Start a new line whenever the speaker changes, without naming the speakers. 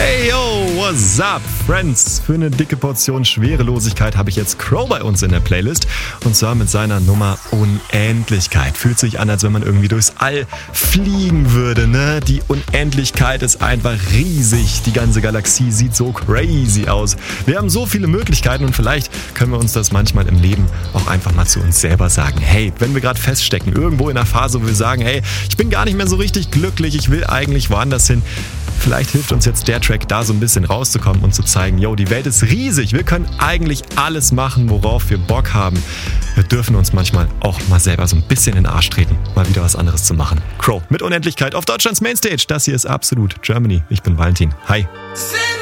Hey yo, what's up, Friends? Für eine dicke Portion Schwerelosigkeit habe ich jetzt Crow bei uns in der Playlist. Und zwar mit seiner Nummer Unendlichkeit. Fühlt sich an, als wenn man irgendwie durchs All fliegen würde, ne? Die Unendlichkeit ist einfach riesig. Die ganze Galaxie sieht so crazy aus. Wir haben so viele Möglichkeiten und vielleicht können wir uns das manchmal im Leben auch einfach mal zu uns selber sagen. Hey, wenn wir gerade feststecken, irgendwo in einer Phase, wo wir sagen, hey, ich bin gar nicht mehr so richtig glücklich, ich will eigentlich woanders hin. Vielleicht hilft uns jetzt der Track, da so ein bisschen rauszukommen und zu zeigen, yo, die Welt ist riesig, wir können eigentlich alles machen, worauf wir Bock haben. Wir dürfen uns manchmal auch mal selber so ein bisschen in den Arsch treten, mal wieder was anderes zu machen. Crow mit Unendlichkeit auf Deutschlands Mainstage. Das hier ist Absolut Germany. Ich bin Valentin. Hi.